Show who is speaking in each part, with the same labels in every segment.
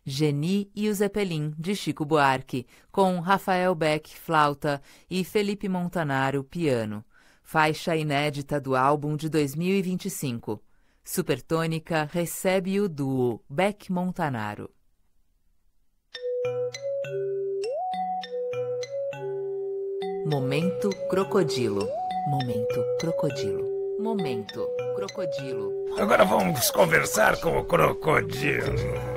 Speaker 1: Geni e o Zeppelin, de Chico Buarque, com Rafael Beck, flauta, e Felipe Montanaro, piano. Faixa inédita do álbum de 2025. Supertônica recebe o duo Beck-Montanaro. Momento Crocodilo. Momento Crocodilo. Momento Crocodilo.
Speaker 2: Agora vamos conversar com o crocodilo.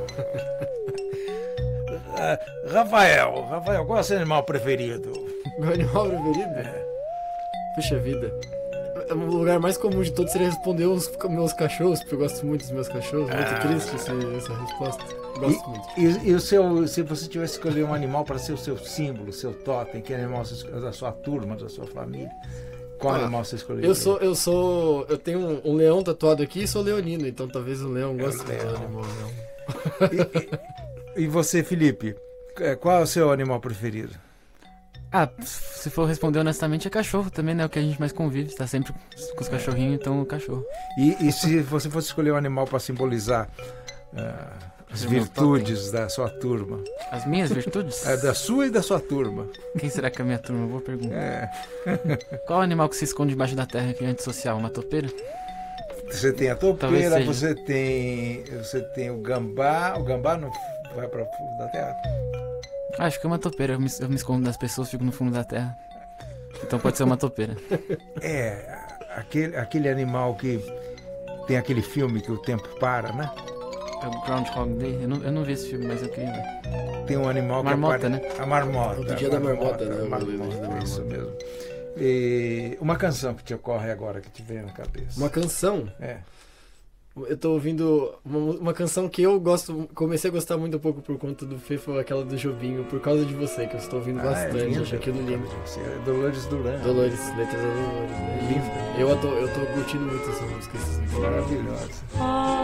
Speaker 2: Rafael, qual é o seu animal preferido?
Speaker 3: Meu animal preferido? Puxa vida. O lugar mais comum de todos seria responder os meus cachorros, porque eu gosto muito dos meus cachorros. Muito triste essa resposta. Gosto muito.
Speaker 2: E o seu, se você tivesse que escolher um animal para ser o seu símbolo, o seu totem, que animal da sua turma, da sua família, qual animal você escolheria?
Speaker 3: Eu tenho um leão tatuado aqui e sou leonino, então talvez o leão goste do animal leão.
Speaker 2: E você, Felipe, qual é o seu animal preferido?
Speaker 4: Se for responder honestamente, é cachorro também, né? O que a gente mais convive, tá sempre com os cachorrinhos, então o cachorro.
Speaker 2: E se você fosse escolher um animal para simbolizar as virtudes da sua turma?
Speaker 4: As minhas virtudes?
Speaker 2: Da sua e da sua turma.
Speaker 4: Quem será que é a minha turma? Boa pergunta. Qual animal que se esconde debaixo da terra que é antissocial? Uma topeira?
Speaker 2: Você tem a topeira, você tem o gambá. O gambá não vai para o fundo da terra?
Speaker 4: Acho que é uma topeira. Eu me escondo das pessoas, fico no fundo da terra. Então pode ser uma topeira.
Speaker 2: Aquele animal que tem aquele filme que o tempo para, né?
Speaker 4: É o Groundhog Day. Eu não vi esse filme, mas eu queria ver.
Speaker 2: Tem um animal
Speaker 4: marmota, né?
Speaker 2: A marmota.
Speaker 3: O dia da marmota, né?
Speaker 2: Isso mesmo. E uma canção que te ocorre agora, que te vem na cabeça.
Speaker 3: Uma canção? Eu tô ouvindo uma canção que eu comecei a gostar muito um pouco por conta do Fê, foi aquela do Jobinho, Por Causa de Você, que eu estou ouvindo bastante, acho aquilo lindo.
Speaker 2: Dolores Duran.
Speaker 3: Letras da Dolores.
Speaker 2: Lindo.
Speaker 3: Eu tô curtindo muito essa música.
Speaker 2: Maravilhosa.